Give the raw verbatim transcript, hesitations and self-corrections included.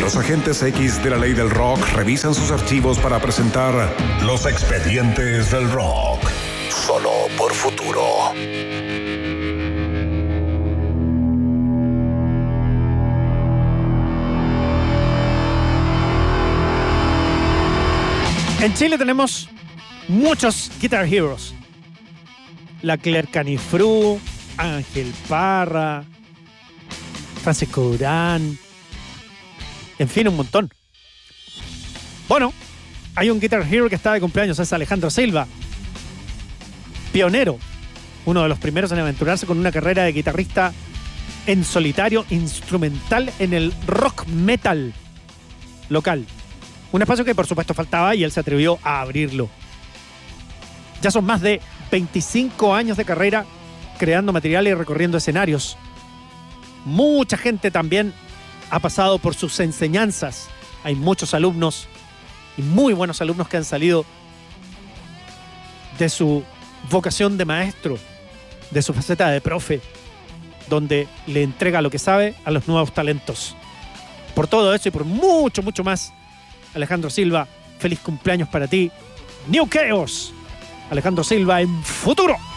Los agentes X de la ley del rock revisan sus archivos para presentar Los Expedientes del Rock. Solo por Futuro. En Chile tenemos muchos Guitar Heroes. La Claire Canifru, Ángel Parra, Francisco Durán, en fin, un montón. Bueno, hay un Guitar Hero que está de cumpleaños, es Alejandro Silva, pionero, uno de los primeros en aventurarse con una carrera de guitarrista en solitario, instrumental en el rock metal local. Un espacio que por supuesto faltaba y él se atrevió a abrirlo. Ya son más de veinticinco años de carrera creando material y recorriendo escenarios. Mucha gente también ha pasado por sus enseñanzas. Hay muchos alumnos y muy buenos alumnos que han salido de su vocación de maestro, de su faceta de profe, donde le entrega lo que sabe a los nuevos talentos. Por todo eso y por mucho, mucho más, Alejandro Silva, feliz cumpleaños para ti. New Chaos. Alejandro Silva en Futuro.